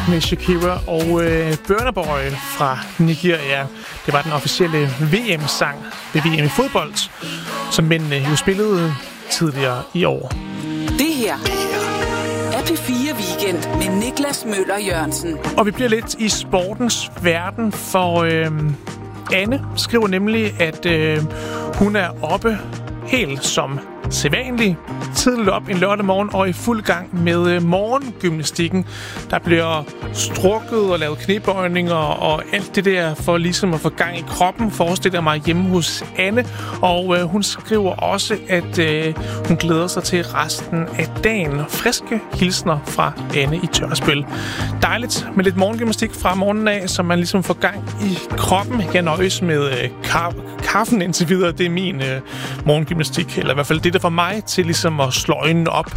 med Shakira og Burna Boy fra Nigeria. Det var den officielle VM-sang ved VM i fodbold, som mændene jo spillede tidligere i år. Det her er P4 Weekend med Niklas Møller Jørgensen. Og vi bliver lidt i sportens verden, for Anne skriver nemlig, at hun er oppe helt som sædvanligt tidligt op en lørdag morgen og i fuld gang med morgengymnastikken. Der bliver strukket og lavet knæbøjninger og alt det der for ligesom at få gang i kroppen, forestiller mig hjemme hos Anne. Og hun skriver også, at hun glæder sig til resten af dagen. Friske hilsner fra Anne i Tørspil. Dejligt med lidt morgengymnastik fra morgenen af, så man ligesom får gang i kroppen. Jeg nøjes med kaffen indtil videre. Det er min morgengymnastik, eller i hvert fald det, der får mig til ligesom at slå øjnene op.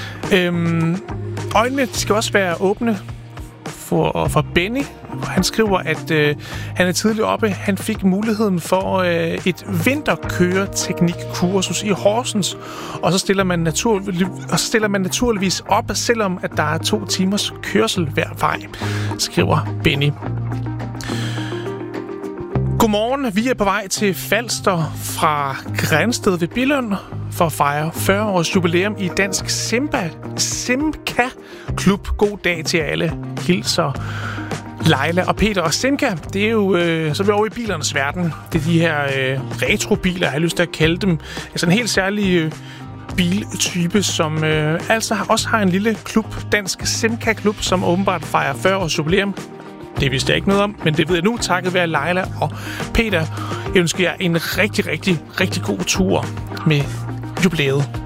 Øjnene skal også være åbne for Benny. Han skriver, at han er tidligt oppe. Han fik muligheden for et vinterkøreteknikkursus i Horsens, og så stiller man naturligvis op, selvom at der er 2 timers kørsel hver vej, skriver Benny. Godmorgen, vi er på vej til Falster fra Grænsted ved Billund for at fejre 40 års jubilæum i Dansk Simca-klub. God dag til alle. Hilser Leila og Peter. Og Simca, det er jo så er vi over i bilernes verden. Det er de her retrobiler, jeg har lyst til at kalde dem. Altså en helt særlig biltype, som altså også har en lille klub, Dansk Simca-klub, som åbenbart fejrer 40 års jubilæum. Det vidste jeg ikke noget om, men det ved jeg nu, takket være Leila og Peter. Jeg ønsker jer en rigtig, rigtig, rigtig god tur med jubilæet.